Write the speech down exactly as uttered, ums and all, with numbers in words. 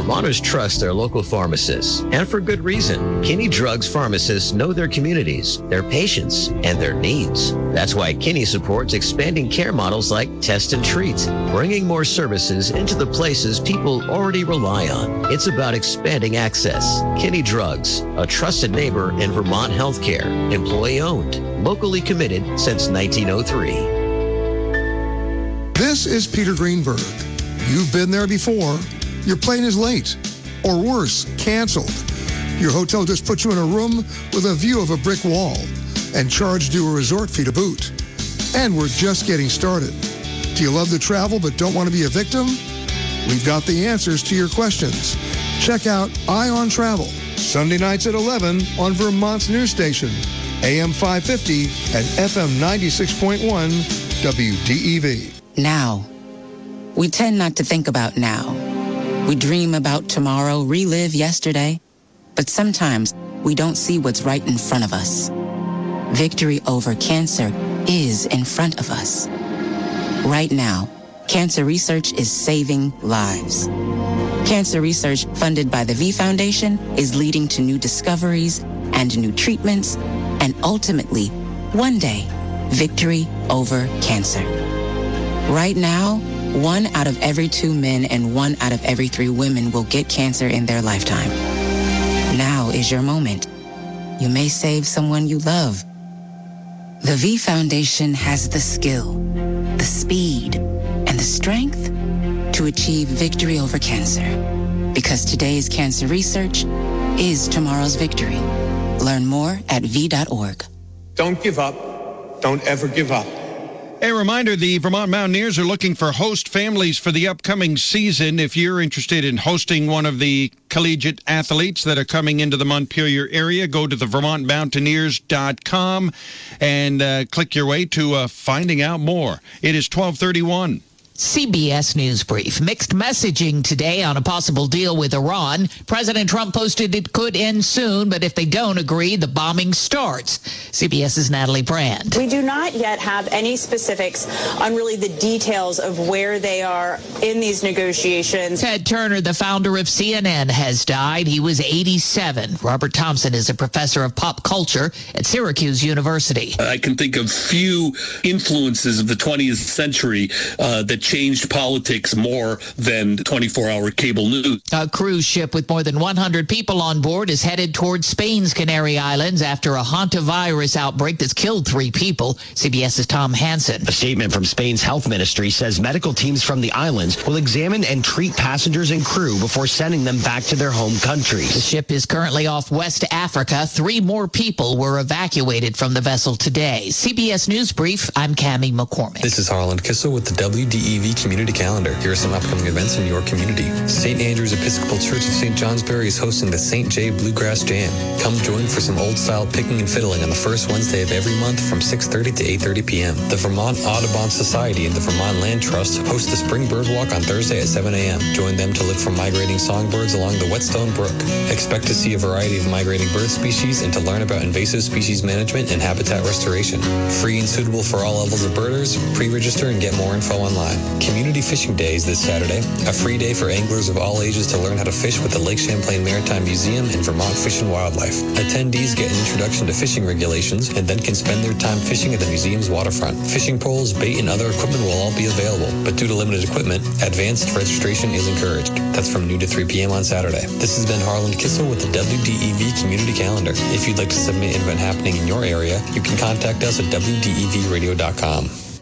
Vermonters trust their local pharmacists, and for good reason. Kinney Drugs pharmacists know their communities, their patients, and their needs. That's why Kinney supports expanding care models like Test and Treat, bringing more services into the places people already rely on. It's about expanding access. Kinney Drugs, a trusted neighbor in Vermont healthcare, employee-owned, locally committed since nineteen oh three. This is Peter Greenberg. You've been there before. Your plane is late, or worse, canceled. Your hotel just put you in a room with a view of a brick wall and charged you a resort fee to boot. And we're just getting started. Do you love to travel but don't want to be a victim? We've got the answers to your questions. Check out Eye on Travel, Sunday nights at eleven on Vermont's news station, A M five fifty and F M ninety-six point one W D E V. Now. We tend not to think about now. We dream about tomorrow, relive yesterday, but sometimes we don't see what's right in front of us. Victory over cancer is in front of us. Right now, cancer research is saving lives. Cancer research funded by the V Foundation is leading to new discoveries and new treatments, and ultimately, one day, victory over cancer. Right now, one out of every two men and one out of every three women will get cancer in their lifetime. Now is your moment. You may save someone you love. The V Foundation has the skill, the speed, and the strength to achieve victory over cancer. Because today's cancer research is tomorrow's victory. Learn more at v dot org. Don't give up. Don't ever give up. A reminder, the Vermont Mountaineers are looking for host families for the upcoming season. If you're interested in hosting one of the collegiate athletes that are coming into the Montpelier area, go to the vermont mountaineers dot com and uh, click your way to uh, finding out more. It is twelve thirty-one. C B S News Brief. Mixed messaging today on a possible deal with Iran. President Trump posted it could end soon, but if they don't agree, the bombing starts. CBS's Natalie Brand. We do not yet have any specifics on really the details of where they are in these negotiations. Ted Turner, the founder of C N N, has died. He was eighty-seven. Robert Thompson is a professor of pop culture at Syracuse University. I can think of few influences of the twentieth century uh, that changed politics more than twenty-four hour cable news. A cruise ship with more than one hundred people on board is headed towards Spain's Canary Islands after a hantavirus outbreak that's killed three people. CBS's Tom Hansen. A statement from Spain's health ministry says medical teams from the islands will examine and treat passengers and crew before sending them back to their home countries. The ship is currently off West Africa. Three more people were evacuated from the vessel today. C B S News Brief, I'm Cammie McCormick. This is Harlan Kissel with the W D E V Community Calendar. Here are some upcoming events in your community. Saint Andrew's Episcopal Church of Saint Johnsbury is hosting the Saint J Bluegrass Jam. Come join for some old-style picking and fiddling on the first Wednesday of every month from six thirty to eight thirty p.m. The Vermont Audubon Society and the Vermont Land Trust host the Spring Bird Walk on Thursday at seven a.m. Join them to look for migrating songbirds along the Whetstone Brook. Expect to see a variety of migrating bird species and to learn about invasive species management and habitat restoration. Free and suitable for all levels of birders. Pre-register and get more info online. Community Fishing Day is this Saturday, a free day for anglers of all ages to learn how to fish with the Lake Champlain Maritime Museum and Vermont Fish and Wildlife. Attendees get an introduction to fishing regulations and then can spend their time fishing at the museum's waterfront. Fishing poles, bait, and other equipment will all be available, but due to limited equipment, advanced registration is encouraged. That's from noon to three p.m. on Saturday. This has been Harlan Kissel with the W D E V Community Calendar. If you'd like to submit an event happening in your area, you can contact us at w d e v radio dot com.